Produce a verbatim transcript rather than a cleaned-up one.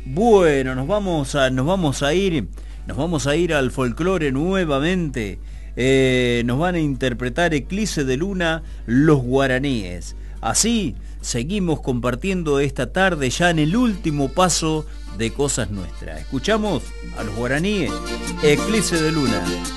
Bueno, nos vamos a, nos vamos a ir, nos vamos a ir al folclore nuevamente. Eh, nos van a interpretar Eclipse de Luna, los guaraníes. Así seguimos compartiendo esta tarde ya en el último paso de Cosas Nuestras. Escuchamos a los guaraníes, Eclipse de Luna.